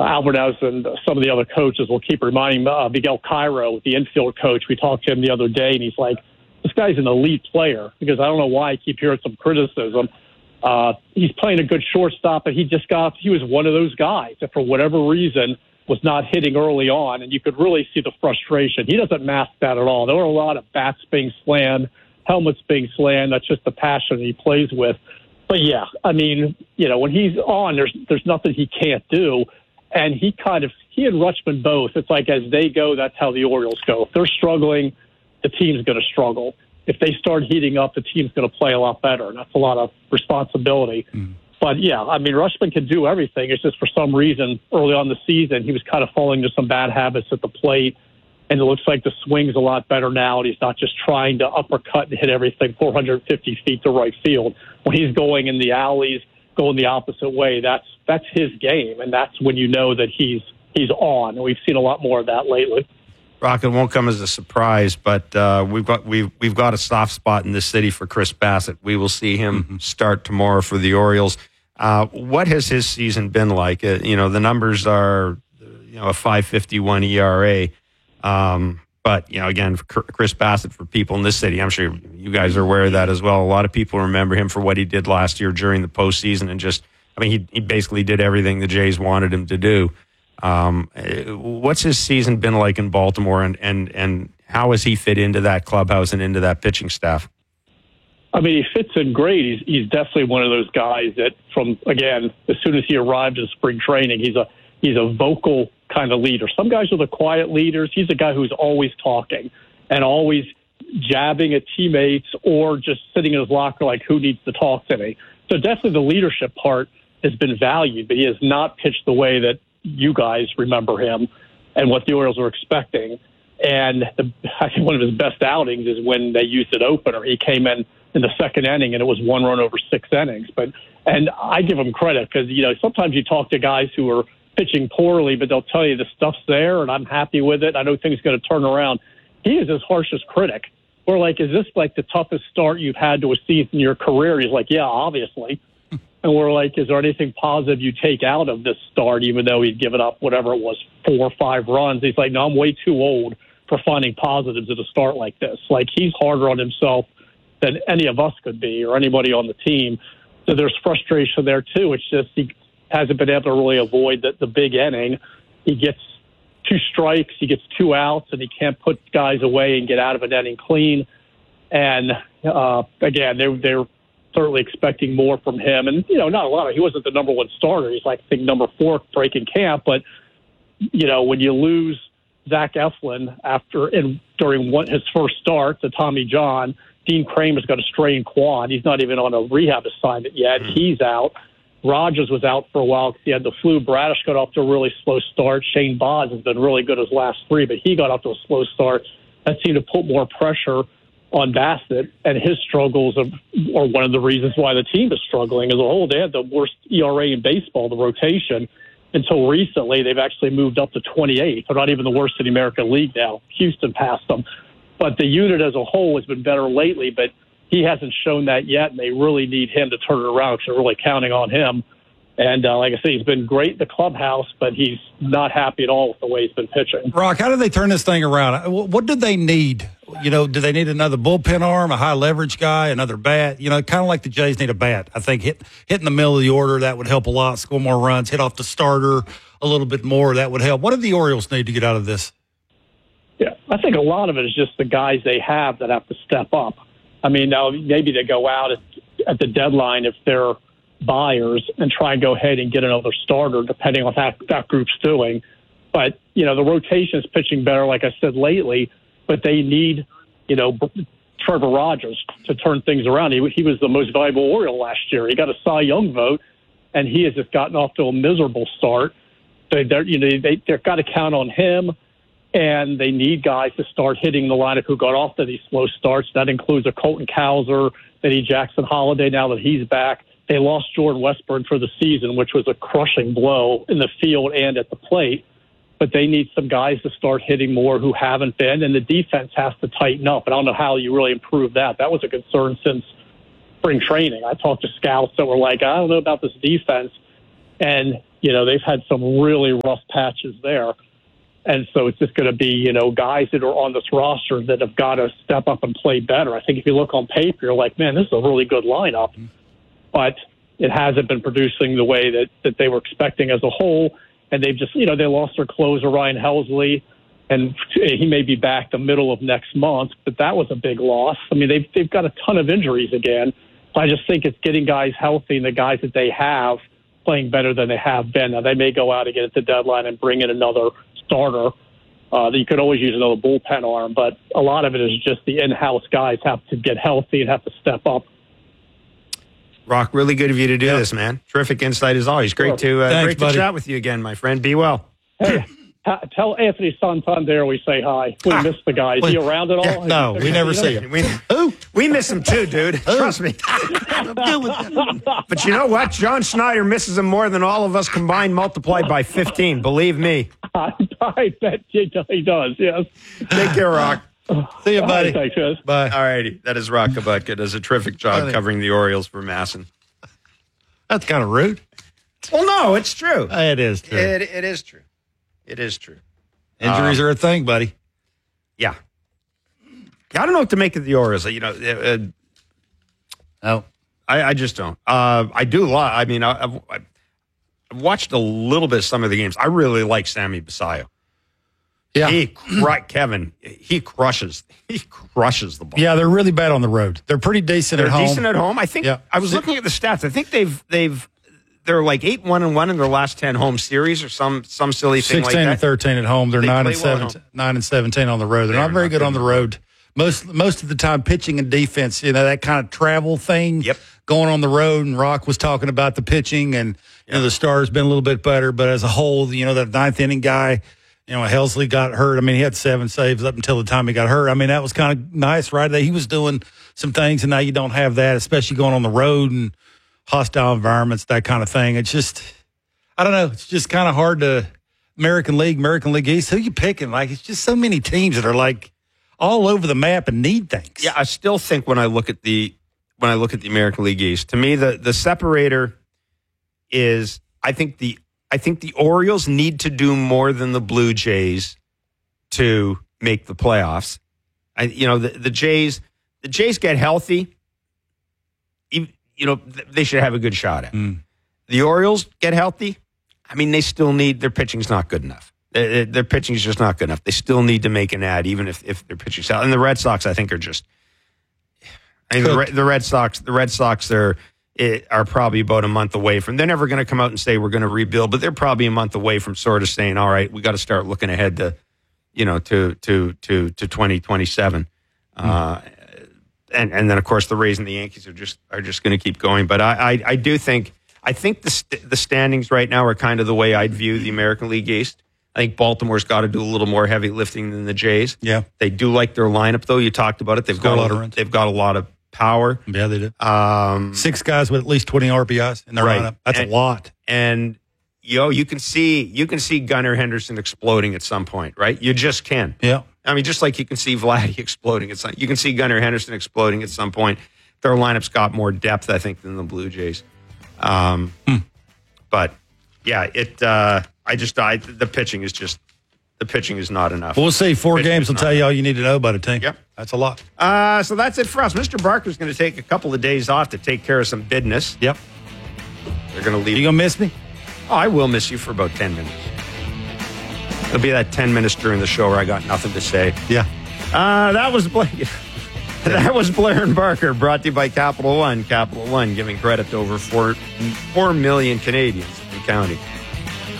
Alvarez and some of the other coaches will keep reminding Miguel Cairo, the infield coach. We talked to him the other day, and he's like, this guy's an elite player, because I don't know why I keep hearing some criticism. He's playing a good shortstop, but he was one of those guys that for whatever reason was not hitting early on, and you could really see the frustration. He doesn't mask that at all. There were a lot of bats being slammed, helmets being slammed. That's just the passion he plays with. But yeah, I mean, when he's on, there's nothing he can't do. And he and Rutschman both, it's like as they go, that's how the Orioles go. If they're struggling, the team's going to struggle. If they start heating up, the team's going to play a lot better. And that's a lot of responsibility. But yeah, I mean, Rutschman can do everything. It's just for some reason early on in the season, he was kind of falling into some bad habits at the plate. And it looks like the swing's a lot better now. And he's not just trying to uppercut and hit everything 450 feet to right field. When he's going in the alleys, going the opposite way, that's his game. And that's when you know that he's on. And we've seen a lot more of that lately. Rock, it won't come as a surprise, but we've got a soft spot in this city for Chris Bassitt. We will see him start tomorrow for the Orioles. What has his season been like? The numbers are, a 5.51 ERA. But, again, for Chris Bassitt, for people in this city, I'm sure you guys are aware of that as well. A lot of people remember him for what he did last year during the postseason, and he basically did everything the Jays wanted him to do. What's his season been like in Baltimore, and how has he fit into that clubhouse and into that pitching staff? I mean, he fits in great. He's definitely one of those guys that as soon as he arrived in spring training, he's a vocal kind of leader. Some guys are the quiet leaders. He's a guy who's always talking and always jabbing at teammates or just sitting in his locker like, who needs to talk to me? So definitely the leadership part has been valued, but he has not pitched the way that you guys remember him and what the Orioles were expecting. And I think one of his best outings is when they used an opener. He came in the second inning, and it was 1 run over 6 innings. And I give him credit because, sometimes you talk to guys who are pitching poorly, but they'll tell you the stuff's there, and I'm happy with it. I know things are going to turn around. He is his harshest critic. We're like, is this like the toughest start you've had to a season in your career? He's like, yeah, obviously. And we're like, is there anything positive you take out of this start, even though he'd given up whatever it was, 4 or 5 runs? He's like, no, I'm way too old for finding positives at a start like this. Like, he's harder on himself than any of us could be or anybody on the team. So there's frustration there, too. It's just he hasn't been able to really avoid the big inning. He gets 2 strikes, he gets 2 outs, and he can't put guys away and get out of an inning clean. And, again, they're certainly expecting more from him. And, not a lot. He wasn't the number 1 starter. He's like, I think, number 4 breaking camp. But, when you lose Zach Eflin during his first start to Tommy John, Dean Kramer's got a strained quad. He's not even on a rehab assignment yet. He's out. Rogers was out for a while because he had the flu. Bradish got off to a really slow start. Shane Baz has been really good his last 3, but he got off to a slow start. That seemed to put more pressure on Bassitt, and his struggles are one of the reasons why the team is struggling as a whole. They had the worst ERA in baseball, the rotation. Until recently, they've actually moved up to 28th. They're not even the worst in the American League now. Houston passed them. But the unit as a whole has been better lately, but he hasn't shown that yet, and they really need him to turn it around because they're really counting on him. And like I say, he's been great in the clubhouse, but he's not happy at all with the way he's been pitching. Rock, how do they turn this thing around? What do they need? Do they need another bullpen arm, a high-leverage guy, another bat? Kind of like the Jays need a bat. I think hitting the middle of the order, that would help a lot, score more runs, hit off the starter a little bit more, that would help. What do the Orioles need to get out of this? Yeah, I think a lot of it is just the guys they have that have to step up. I mean, now maybe they go out at the deadline if they're buyers and try and go ahead and get another starter, depending on how that group's doing. But, the rotation is pitching better, like I said, lately, but they need, Trevor Rogers to turn things around. He was the most valuable Oriole last year. He got a Cy Young vote, and he has just gotten off to a miserable start. So they've got to count on him. And they need guys to start hitting the lineup who got off to these slow starts. That includes a Colton Cowser. They need Jackson Holiday now that he's back. They lost Jordan Westburn for the season, which was a crushing blow in the field and at the plate. But they need some guys to start hitting more who haven't been, and the defense has to tighten up. And I don't know how you really improve that. That was a concern since spring training. I talked to scouts that were like, I don't know about this defense. And They've had some really rough patches there. And so it's just going to be, guys that are on this roster that have got to step up and play better. I think if you look on paper, you're like, man, this is a really good lineup. But it hasn't been producing the way that they were expecting as a whole. And they've just, they lost their closer, Ryan Helsley, and he may be back the middle of next month, but that was a big loss. I mean, they've got a ton of injuries again. I just think it's getting guys healthy and the guys that they have playing better than they have been. Now, they may go out again at the deadline and bring in another starter. You could always use another bullpen arm, but a lot of it is just the in-house guys have to get healthy and have to step up. Rock, really good of you to do this, man. Terrific insight as always. Great Thanks, to chat with you again, my friend. Be well. Hey, tell Anthony Santander we say hi. We miss the guy. Is he around at all? Yeah, no, we never see him. We miss him too, dude. Trust me. But you know what? John Schneider misses him more than all of us combined multiplied by 15. Believe me. I bet he does, yes. Take care, Rock. See you, buddy. Thanks, guys. Bye. All righty. That is Rock Kubutka. Does a terrific job covering the Orioles for Masson. That's kind of rude. Well, no, it's true. It is true. It is true. It is true. Injuries are a thing, buddy. Yeah. I don't know what to make of the Orioles. No. I just don't. I do a lot. I mean, I've watched a little bit of some of the games. I really like Sammy Basayo. Yeah. Kevin, he crushes the ball. Yeah, they're really bad on the road. They're pretty decent at home. They're decent at home. I think I was looking at the stats. I think they're like 8-1-1 in their last 10 home series or some silly thing like that. 16 and 13 at home. They're 9 and 17 on the road. They're not very good on the road. Most of the time, pitching and defense, that kind of travel thing going on the road. And Rock was talking about the pitching, and the starter's been a little bit better. But as a whole, that ninth inning guy, Helsley got hurt. I mean, he had 7 saves up until the time he got hurt. I mean, that was kind of nice, right? He was doing some things, and now you don't have that, especially going on the road and hostile environments, that kind of thing. It's just, I don't know. It's just kind of hard to American League East. Who you picking? Like, it's just so many teams that are like all over the map and need things. Yeah, I still think when I look at the American League East, to me the separator is I think the Orioles need to do more than the Blue Jays to make the playoffs. The Jays get healthy. They should have a good shot at. The Orioles get healthy. I mean, they still need their pitching's not good enough. Their pitching is just not good enough. They still need to make an ad, even if their pitching's out. And the Red Sox, I think, are just. I mean, the Red Sox are probably about a month away from. They're never going to come out and say we're going to rebuild, but they're probably a month away from sort of saying, all right, we got to start looking ahead to 2027. And then of course the Rays and the Yankees are just going to keep going. But I do think the standings right now are kind of the way I'd view the American League East. I think Baltimore's got to do a little more heavy lifting than the Jays. Yeah, they do like their lineup though. You talked about it. They've got a lot of power. Yeah, they do. 6 guys with at least 20 RBIs in their lineup. That's a lot. And you can see Gunnar Henderson exploding at some point, right? You just can. Yeah. I mean, just like you can see Vladdy exploding at some, you can see Gunnar Henderson exploding at some point. Their lineup's got more depth, I think, than the Blue Jays. But yeah, the pitching is not enough. We'll see. 4 games will tell you all you need to know about a team. Yep. That's a lot. So that's it for us. Mr. Barker's going to take a couple of days off to take care of some business. Yep. They're going to leave. You going to miss me? Oh, I will miss you for about 10 minutes. It'll be that 10 minutes during the show where I got nothing to say. Yeah. That was Blair and Barker, brought to you by Capital One. Capital One, giving credit to over 4 million Canadians and counting.